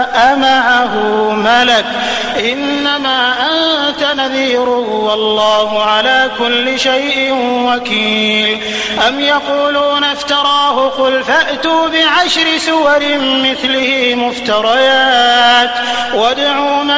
جاء معه ملك إنما أنت نذير والله على كل شيء وكيل أم يقولون افتراه قل فأتوا ب10 سور مثله مفتريات وادعوا